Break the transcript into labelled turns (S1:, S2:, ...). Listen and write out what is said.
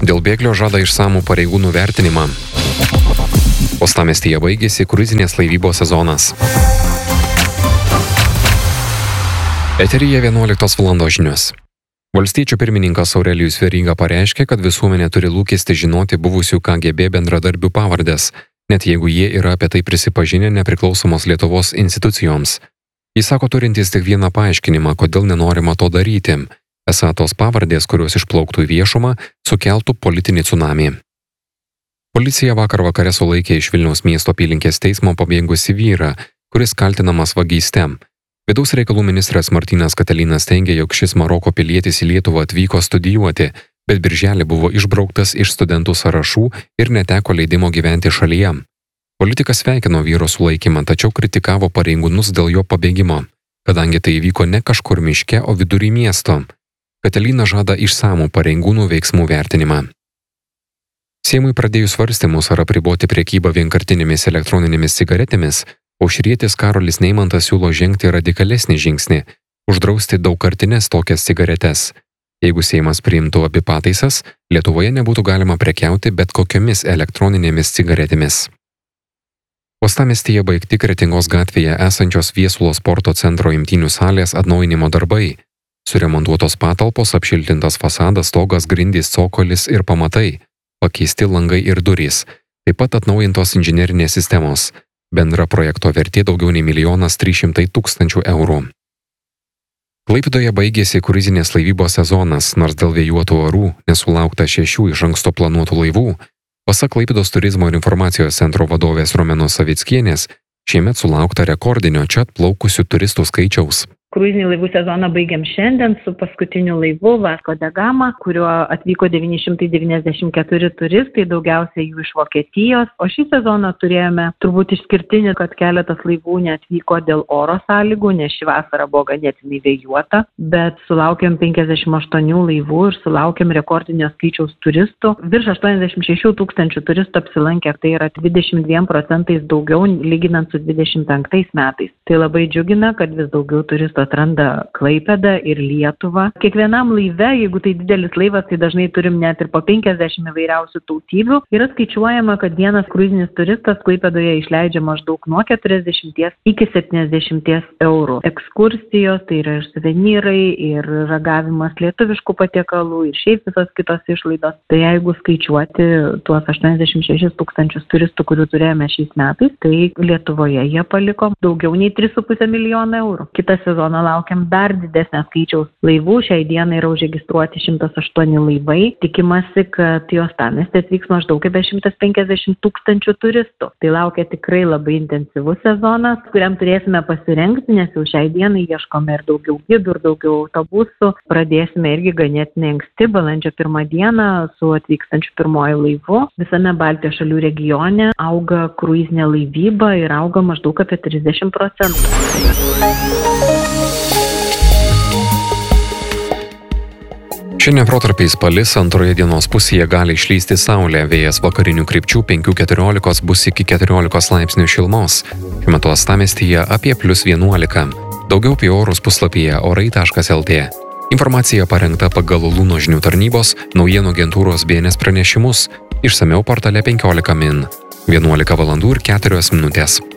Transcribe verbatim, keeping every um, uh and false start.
S1: Dėl bėglio žada išsamų pareigūnų vertinimą. Uostamiestyje baigėsi kruizinės laivybos sezonas. Eteryje vienuoliktos valandos žinios. Valstiečių pirmininkas Aurelijus Veryga pareiškė, kad visuomenė turi lūkestį žinoti buvusių K G B bendradarbių pavardes, net jeigu jie yra apie tai prisipažinę nepriklausomos Lietuvos institucijoms. Jis sako turintis tik vieną paaiškinimą, kodėl nenorima to daryti. Esą tos pavardės, kurios išplauktų į viešumą, sukeltų politinį tsunamį. Policija vakar vakare sulaikė iš Vilniaus miesto apylinkės teismo pabėgusį vyrą, kuris kaltinamas vagyste. Vidaus reikalų ministras Martynas Katalinas teigė, jog šis Maroko pilietis į Lietuvą atvyko studijuoti, bet birželį buvo išbrauktas iš studentų sąrašų ir neteko leidimo gyventi šalyje. Politikas sveikino vyro sulaikymą, tačiau kritikavo pareigūnus dėl jo pabėgimo, kadangi tai įvyko ne kažkur miške, o vidury miesto. Katalina žada išsamų pareigūnų veiksmų vertinimą. Seimui pradėjus svarstymus ar apriboti prekybą vienkartinėmis elektroninėmis cigaretėmis, aušrietis Karolis Neimantas siūlo žengti radikalesnį žingsnį – uždrausti daugkartines tokias cigaretes. Jeigu Seimas priimtų abi pataisas, Lietuvoje nebūtų galima prekiauti bet kokiomis elektroninėmis cigaretėmis. Uostamiestyje baigti Kretingos gatvėje esančios Viesulo sporto centro imtynių salės atnaujinimo darbai. Suremontuotos patalpos, apšiltintas fasadas, stogas, grindys, cokolis ir pamatai, pakeisti langai ir durys, taip pat atnaujintos inžinerinės sistemos. Bendra projekto vertė daugiau nei milijonas trys šimtai tūkstančių eurų. Klaipėdoje baigėsi kruizinės laivybos sezonas, nors dėl vėjuotų orų nesulaukta šešių iš anksto planuotų laivų. Pasak Klaipėdos turizmo ir informacijos centro vadovės Romenos Savickienės, šiemet sulaukta rekordinio čia atplaukusių turistų skaičiaus.
S2: Kruizinį laivų sezoną baigiam šiandien su paskutiniu laivu Vasco da Gama, kuriuo atvyko devyni šimtai devyniasdešimt keturi turistai, daugiausiai jų iš Vokietijos. O šį sezoną turėjome turbūt išskirtinį, kad keletas laivų neatvyko dėl oro sąlygų, nes ši vasara buvo ganėtinai vėjuota, bet sulaukėm penkiasdešimt aštuonių laivų ir sulaukėm rekordinio skaičiaus turistų. Virš aštuoniasdešimt šešių tūkstančių turistų apsilankė, tai yra dvidešimt dviem procentais daugiau lyginant su dvidešimt penktais metais. Tai labai džiugina, kad vis daugiau turistų atranda Klaipėdą ir Lietuvą. Kiekvienam laive, jeigu tai didelis laivas, tai dažnai turim net ir po penkiasdešimt įvairiausių tautybių. Yra skaičiuojama, kad vienas kruizinis turistas Klaipėdoje išleidžia maždaug nuo keturiasdešimties iki septyniasdešimties eurų. Ekskursijos, tai yra ir suvenyrai, ir ragavimas lietuviškų patiekalų, ir šiaip visos kitos išlaidos. Tai jeigu skaičiuoti tuos aštuoniasdešimt šešis tūkstančius turistų, kurių turėjome šiais metais, tai Lietuvoje jie paliko daugiau nei tris su puse milijono eurų. Kitą sezoną laukiam dar didesnio skaičiaus laivų. Šiai dienai yra užregistruoti šimtas aštuoni laivai. Tikimasi, kad į uostamiestį atvyks maždaug apie šimtas penkiasdešimt tūkstančių turistų. Tai laukia tikrai labai intensyvus sezonas, kuriam turėsime pasirengti, nes jau šiai dienai ieškome ir daugiau gidų, ir daugiau autobusų. Pradėsime irgi ganėtinai anksti, balandžio pirmą dieną su atvykstančiu pirmoju laivu. Visame Baltijos šalių regione auga kruizinė laivyba ir auga maždaug apie trisdešimt procentų.
S1: Šiandien protarpiais palis, antroje dienos pusėje gali išlysti saulė, vėjas vakarinių krypčių penkių keturiolikos bus iki keturiolikos laipsnių šilumos. Šiuo metu uostamiestyje apie plius vienuolika. Daugiau apie orus puslapyje orai taškas el tė. Informacija parengta pagal Luno žinių tarnybos naujienų agentūros B N S pranešimus. Išsamiau portale penkiolika min. vienuolika valandų ir keturios minutės.